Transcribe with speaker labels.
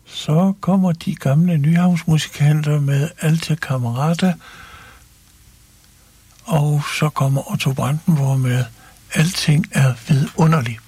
Speaker 1: Så kommer de gamle Nyhavnsmusikanter med Alte Kammerater, og så kommer Otto Brandenburg med Alting er vidunderligt.